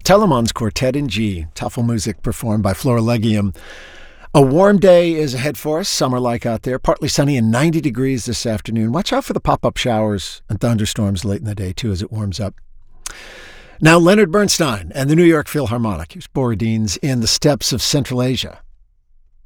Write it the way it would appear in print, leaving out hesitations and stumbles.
Telemann's Quartet in G, Tafelmusik performed by Florilegium. A warm day is ahead for us, summer-like out there, partly sunny and 90 degrees this afternoon. Watch out for the pop-up showers and thunderstorms late in the day, too, as it warms up. Now, Leonard Bernstein and the New York Philharmonic. Here's Borodin's In the Steppes of Central Asia.